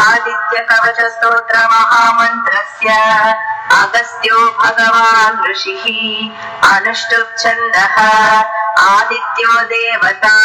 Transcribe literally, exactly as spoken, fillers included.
आदित्य कवच स्तोत्र महामन्त्रस्य अगस्त्यो भगवान् ऋषिः अनुष्टुप् छन्दः आदित्यो देवता